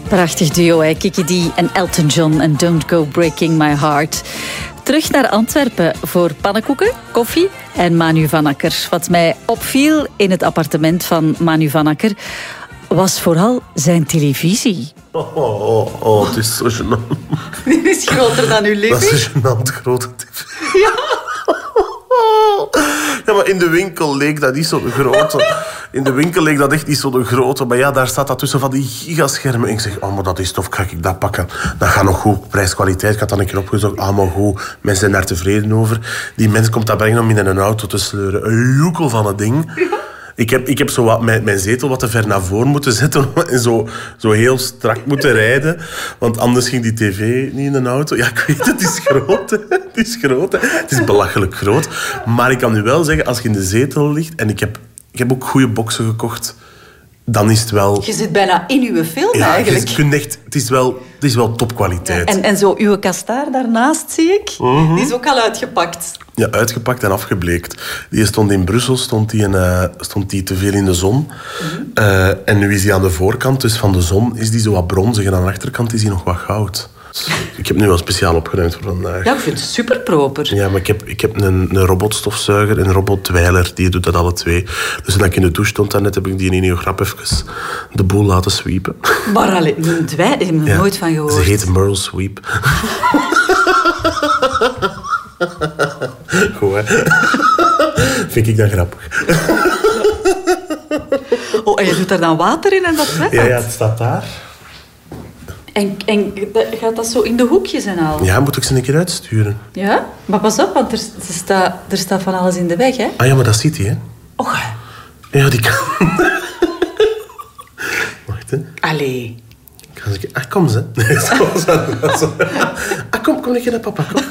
Prachtig duo, hè? Kiki D en Elton John en Don't Go Breaking My Heart. Terug naar Antwerpen voor pannenkoeken, koffie en Manu van Akker. Wat mij opviel in het appartement van Manu van Akker was vooral zijn televisie. Oh, het is zo gênant. Die is groter dan uw living. Dat is een gênant grote tv. Ja. Ja, maar in de winkel leek dat niet zo'n grote. In de winkel leek dat echt niet zo'n grote. Maar ja, daar staat dat tussen van die gigaschermen. En ik zeg, maar dat is tof, ga ik dat pakken. Dat gaat nog goed. Prijs-kwaliteit, ik had dan een keer opgezocht. Allemaal goed. Mensen zijn daar tevreden over. Die mens komt dat brengen om in een auto te sleuren. Een joekel van het ding. Ja. Ik heb zo wat, mijn zetel wat te ver naar voren moeten zetten en zo heel strak moeten rijden. Want anders ging die tv niet in een auto. Ja, ik weet het is groot. Het is groot. Het is belachelijk groot. Maar ik kan nu wel zeggen, als je in de zetel ligt... En ik heb ook goede boksen gekocht. Dan is het wel... Je zit bijna in uw film eigenlijk. Je kunt echt, het is wel topkwaliteit. Ja, en zo uw kastaar daarnaast, zie ik. Mm-hmm. Die is ook al uitgepakt. Ja, uitgepakt en afgebleekt. Die stond in Brussel, stond die te veel in de zon. Mm-hmm. En nu is die aan de voorkant, dus van de zon, is die zo wat bronzig. En aan de achterkant is die nog wat goud. Ik heb nu wel speciaal opgeruimd voor vandaag. Ja, ik vind het super proper. Ja, maar ik heb een robotstofzuiger en een robotdwijler. Die doet dat alle twee. Dus toen ik in de douche stond daarnet, heb ik die in een grap even de boel laten sweepen. Maar alleen, een dwijler, ik heb er nooit van gehoord. Ze heet Merle Sweep. Goed, hè? Vind ik dat grappig. Oh, en je doet daar dan water in en dat vet? Ja, het staat daar. En gaat dat zo in de hoekjes en al? Ja, moet ik ze een keer uitsturen. Ja? Maar pas op, want er staat van alles in de weg, hè? Ah ja, maar dat ziet hij, hè? Och. Ja, die kan... Wacht, hè. Allee. Kom ze. Zo. Kom een keer naar papa, kom.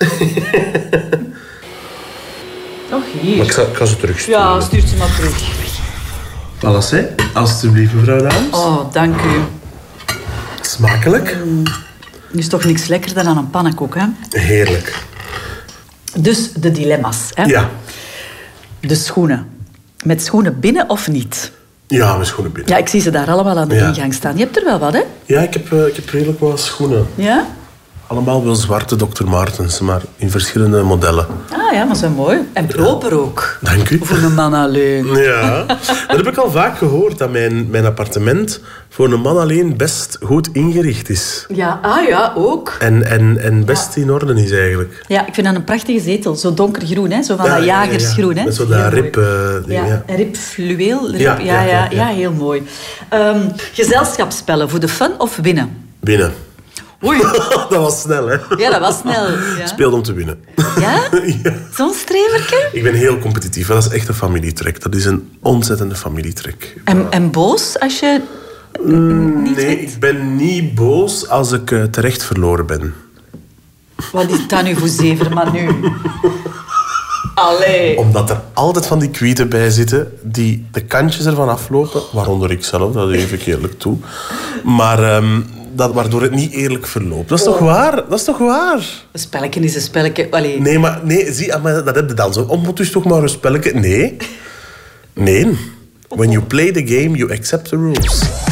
Och, hier. Maar ik ga ze terugsturen. Ja, stuurt ze maar terug. Alles, hè? Alsjeblieft, mevrouw Dames. Oh, dank u. Smakelijk. Er is toch niks lekkerder dan een pannenkoek, hè? Heerlijk. Dus de dilemma's, hè? Ja. De schoenen. Met schoenen binnen of niet? Ja, met schoenen binnen. Ja, ik zie ze daar allemaal aan de ingang staan. Je hebt er wel wat, hè? Ja, ik heb redelijk wat schoenen. Ja? Allemaal wel zwarte Dr. Martens, maar in verschillende modellen. Ah ja, maar zo mooi. En proper ook. Dank u. Voor een man alleen. Ja, dat heb ik al vaak gehoord, dat mijn appartement voor een man alleen best goed ingericht is. Ja, ook. En best in orde is eigenlijk. Ja, ik vind dat een prachtige zetel. Zo donkergroen, hè? Zo van dat jagersgroen, hè? Met zo dat rib... ribfluweel. Ja, heel mooi. Gezelschapsspellen, voor de fun of winnen? Winnen. Oei. Dat was snel, hè? Ja, dat was snel. Ja. Speelde om te winnen. Ja? Ja. Zo'n streverke? Ik ben heel competitief. Dat is echt een familietrek. Dat is een ontzettende familietrek. En boos als je niet Nee, wint? ik ben niet boos als ik terecht verloren ben. Wat is dat nu voor zever, maar nu? Allee. Omdat er altijd van die kwieten bij zitten die de kantjes ervan aflopen. Waaronder ik zelf, dat geef ik eerlijk toe. Maar... waardoor het niet eerlijk verloopt. Dat is toch waar? Dat is toch waar? Een spelletje is een spelletje. Allee. Nee, zie, maar dat heb je dan zo. Moet dus toch maar een spelletje... Nee. When you play the game, you accept the rules.